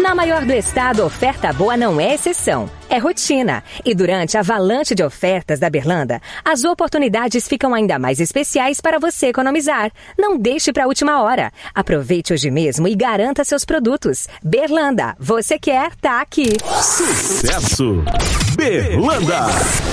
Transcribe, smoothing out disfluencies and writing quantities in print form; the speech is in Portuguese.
Na maior do estado, oferta boa não é exceção, é rotina. E durante a avalanche de ofertas da Berlanda, as oportunidades ficam ainda mais especiais para você economizar. Não deixe para a última hora. Aproveite hoje mesmo e garanta seus produtos. Berlanda, você quer, tá aqui. Sucesso! Berlanda!